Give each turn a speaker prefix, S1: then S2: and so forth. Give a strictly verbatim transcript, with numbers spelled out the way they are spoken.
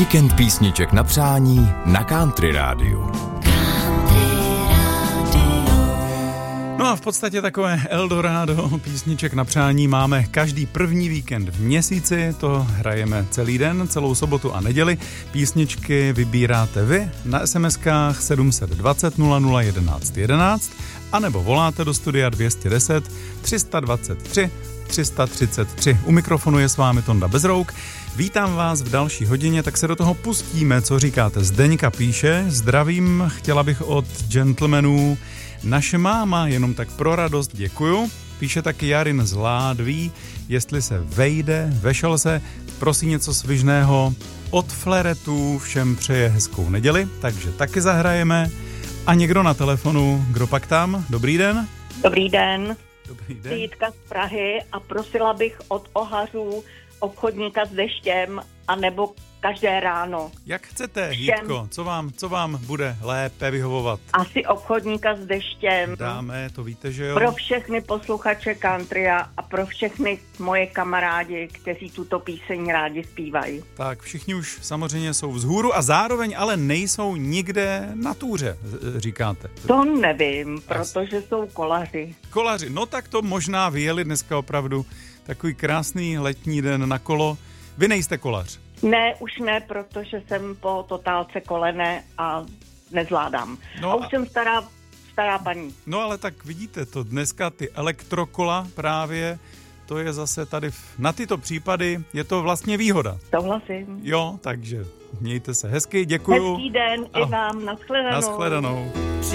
S1: Víkend písniček na přání na Country Rádiu.
S2: No a v podstatě takové Eldorado písniček na přání máme každý první víkend v měsíci, to hrajeme celý den, celou sobotu a neděli. Písničky vybíráte vy na es em eskách sedm set dvacet nula nula jedenáct jedenáct anebo voláte do studia dvě stě deset tři sta dvacet tři tři sta třicet tři. U mikrofonu je s vámi Tonda Bezrouk. Vítám vás v další hodině, tak se do toho pustíme, co říkáte. Zdeňka píše, zdravím, chtěla bych od gentlemanů naše máma, jenom tak pro radost, děkuju. Píše taky Jarin z Ládví, jestli se vejde, vešel se, prosí něco svižného od Fleretů, všem přeje hezkou neděli, takže taky zahrajeme. A někdo na telefonu, kdo pak tam? Dobrý den.
S3: Dobrý den.
S2: Dobrý den.
S3: Jitka z Prahy a prosila bych od Ohařů obchodníka s deštěm, anebo každé ráno.
S2: Jak chcete, Jitko, co vám, co vám bude lépe vyhovovat?
S3: Asi obchodníka s deštěm.
S2: Dáme, to víte, že jo?
S3: Pro všechny posluchače country a pro všechny moje kamarádi, kteří tuto píseň rádi zpívají.
S2: Tak, všichni už samozřejmě jsou vzhůru a zároveň ale nejsou nikde na túře, říkáte.
S3: To nevím, protože jsou kolaři.
S2: Kolaři, no tak to možná vyjeli dneska opravdu takový krásný letní den na kolo. Vy nejste kolař?
S3: Ne, už ne, protože jsem po totálce kolené a nezvládám.
S2: No
S3: a už
S2: a...
S3: jsem stará, stará paní.
S2: No ale tak vidíte, to dneska ty elektrokola právě, to je zase tady v, na tyto případy, je to vlastně výhoda.
S3: Souhlasím.
S2: Jo, takže mějte se hezky, děkuju.
S3: Hezký den
S2: Ahoj.
S3: I vám, nashledanou.
S2: Nashledanou.